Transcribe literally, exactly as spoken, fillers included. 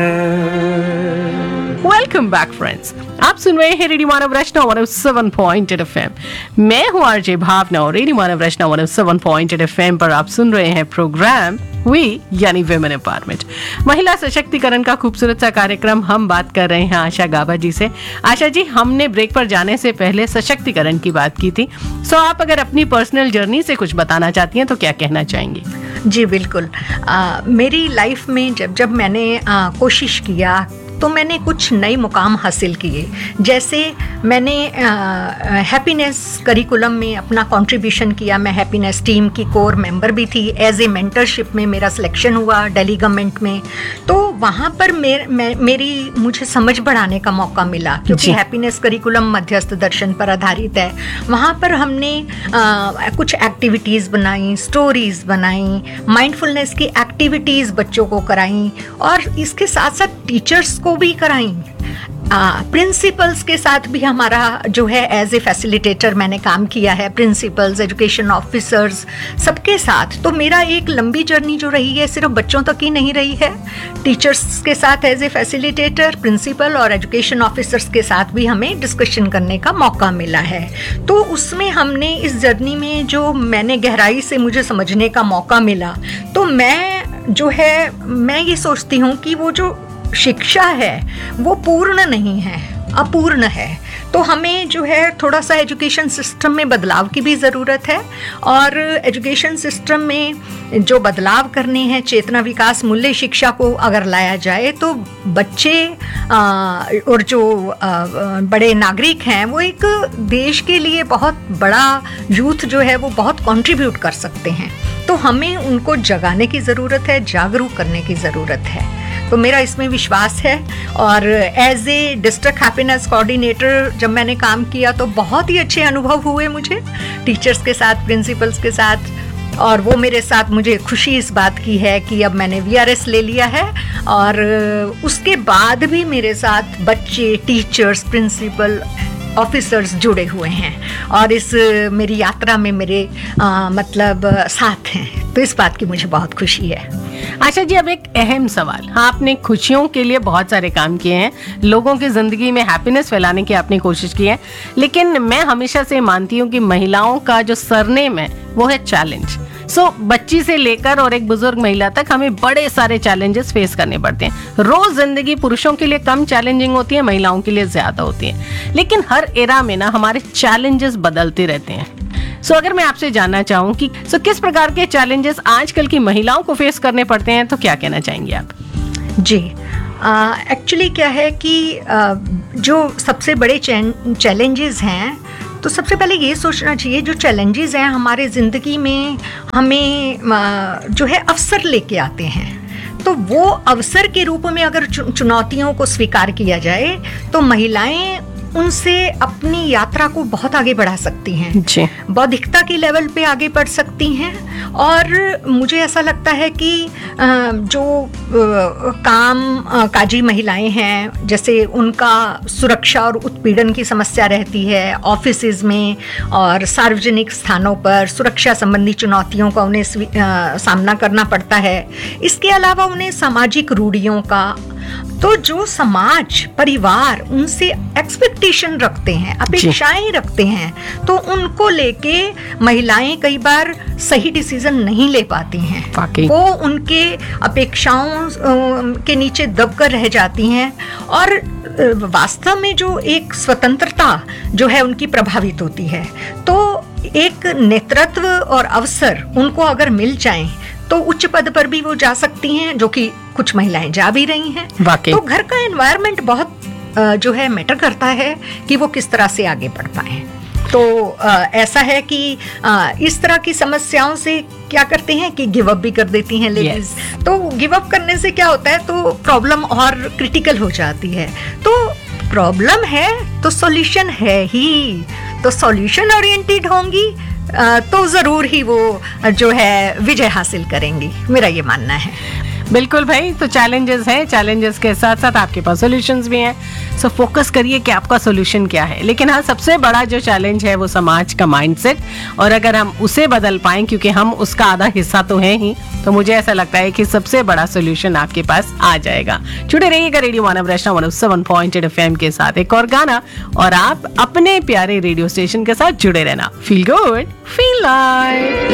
Welcome back friends, आप सुन रहे हैं रेडियो मानव रचना one O seven point eight F M. मैं हूं आरजे भावना और रेडियो मानव रचना one O seven point eight F M पर आप सुन रहे हैं प्रोग्राम वी यानी विमेन एम्पावरमेंट, महिला सशक्तिकरण का खूबसूरत सा कार्यक्रम। हम बात कर रहे हैं आशा गाबा जी से। आशा जी, हमने ब्रेक पर जाने से पहले सशक्तिकरण की बात की थी, सो आप अगर अपनी पर्सनल जर्नी से कुछ बताना चाहती हैं तो क्या कहना चाहेंगी? जी बिल्कुल। आ, मेरी लाइफ में जब जब मैंने आ, कोशिश किया तो मैंने कुछ नए मुकाम हासिल किए। जैसे मैंने हैप्पीनेस करिकुलम में अपना कंट्रीब्यूशन किया। मैं हैप्पीनेस टीम की कोर मेंबर भी थी। एज ए मेंटरशिप में मेरा सिलेक्शन हुआ दिल्ली गवर्नमेंट में। तो वहाँ पर मेर, मे, मेरी मुझे समझ बढ़ाने का मौका मिला, क्योंकि हैप्पीनेस करिकुलम मध्यस्थ दर्शन पर आधारित है। वहाँ पर हमने आ, कुछ एक्टिविटीज़ बनाई, स्टोरीज़ बनाई, माइंडफुलनेस की एक्टिविटीज़ बच्चों को कराई और इसके साथ साथ टीचर्स को भी कराई। प्रिंसिपल्स के साथ भी हमारा जो है एज ए फैसिलिटेटर मैंने काम किया है, प्रिंसिपल्स, एजुकेशन ऑफिसर्स, सबके साथ। तो मेरा एक लंबी जर्नी जो रही है सिर्फ बच्चों तक ही नहीं रही है। टीचर्स के साथ एज ए फैसिलिटेटर, प्रिंसिपल और एजुकेशन ऑफिसर्स के साथ भी हमें डिस्कशन करने का मौका मिला है। तो उसमें हमने इस जर्नी में जो मैंने गहराई से मुझे समझने का मौका मिला, तो मैं जो है मैं ये सोचती हूँ कि वो जो शिक्षा है वो पूर्ण नहीं है, अपूर्ण है। तो हमें जो है थोड़ा सा एजुकेशन सिस्टम में बदलाव की भी ज़रूरत है। और एजुकेशन सिस्टम में जो बदलाव करने हैं, चेतना विकास मूल्य शिक्षा को अगर लाया जाए तो बच्चे आ, और जो आ, बड़े नागरिक हैं वो एक देश के लिए बहुत बड़ा यूथ जो है वो बहुत कंट्रीब्यूट कर सकते हैं। तो हमें उनको जगाने की ज़रूरत है, जागरूक करने की ज़रूरत है। तो मेरा इसमें विश्वास है। और as a district happiness coordinator जब मैंने काम किया तो बहुत ही अच्छे अनुभव हुए मुझे टीचर्स के साथ, प्रिंसिपल्स के साथ। और वो मेरे साथ, मुझे खुशी इस बात की है कि अब मैंने वी आर एस ले लिया है और उसके बाद भी मेरे साथ बच्चे, टीचर्स, प्रिंसिपल, ऑफिसर्स जुड़े हुए हैं और इस मेरी यात्रा में मेरे आ, मतलब साथ हैं। तो इस बात की मुझे बहुत खुशी है। आशा जी, अब एक अहम सवाल। हाँ, आपने खुशियों के लिए बहुत सारे काम किए हैं, लोगों की जिंदगी में हैप्पीनेस फैलाने की आपने कोशिश की है, लेकिन मैं हमेशा से मानती हूँ कि महिलाओं का जो सरनेम है वो है चैलेंज। सो so, बच्ची से लेकर और एक बुजुर्ग महिला तक हमें बड़े सारे चैलेंजेस फेस करने पड़ते हैं। रोज जिंदगी पुरुषों के लिए कम चैलेंजिंग होती है, महिलाओं के लिए ज्यादा होती है, लेकिन हर एरा में ना हमारे चैलेंजेस बदलते रहते हैं। सो so, अगर मैं आपसे जानना चाहूँ कि सो so, किस प्रकार के चैलेंजेस आजकल की महिलाओं को फेस करने पड़ते हैं, तो क्या कहना चाहेंगे आप? जी, एक्चुअली uh, क्या है कि uh, जो सबसे बड़े चैलेंजेस हैं, तो सबसे पहले ये सोचना चाहिए जो चैलेंजेस हैं हमारे ज़िंदगी में हमें uh, जो है अवसर लेके आते हैं। तो वो अवसर के रूप में अगर चुनौतियों को स्वीकार किया जाए तो महिलाएं उनसे अपनी यात्रा को बहुत आगे बढ़ा सकती हैं, बौद्धिकता के लेवल पे आगे बढ़ सकती हैं। और मुझे ऐसा लगता है कि जो काम काजी महिलाएं हैं, जैसे उनका सुरक्षा और उत्पीड़न की समस्या रहती है ऑफिसेज में और सार्वजनिक स्थानों पर, सुरक्षा संबंधी चुनौतियों का उन्हें सामना करना पड़ता है। इसके अलावा उन्हें सामाजिक रूढ़ियों का, तो जो समाज, परिवार उनसे एक्सपेक्टेशन रखते हैं, अपेक्षाएं रखते हैं, तो उनको लेके महिलाएं कई बार सही डिसीजन नहीं ले पाती हैं। वो उनके अपेक्षाओं के नीचे दबकर रह जाती हैं और वास्तव में जो एक स्वतंत्रता जो है उनकी प्रभावित होती है। तो एक नेतृत्व और अवसर उनको अगर मिल जाएं तो उच्च पद पर भी वो जा सकती हैं, जो कि कुछ महिलाएं जा भी रही हैं। तो घर का एनवायरनमेंट बहुत जो है मैटर करता है कि वो किस तरह से आगे बढ़ पाए। तो ऐसा है कि इस तरह की समस्याओं से क्या करते हैं कि गिव अप भी कर देती हैं लेडीज। yes. तो गिव अप करने से क्या होता है, तो प्रॉब्लम और क्रिटिकल हो जाती है। तो प्रॉब्लम है तो सॉल्यूशन है ही, तो सॉल्यूशन ओरिएंटेड होंगी तो ज़रूर ही वो जो है विजय हासिल करेंगी, मेरा ये मानना है। बिल्कुल भाई, तो चैलेंजेस हैं, चैलेंजेस के साथ साथ आपके पास सॉल्यूशंस भी हैं। सो फोकस करिए कि आपका सॉल्यूशन क्या है। लेकिन हाँ, सबसे बड़ा जो चैलेंज है वो समाज का माइंडसेट, और अगर हम उसे बदल पाएं, क्योंकि हम उसका आधा हिस्सा तो हैं ही, तो मुझे ऐसा लगता है कि सबसे बड़ा सॉल्यूशन आपके पास आ जाएगा। जुड़े रहिएगा रेडियो मानव रचना one O seven point eight FM के साथ। एक और गाना और आप अपने प्यारे रेडियो स्टेशन के साथ जुड़े रहना। Feel good, feel live.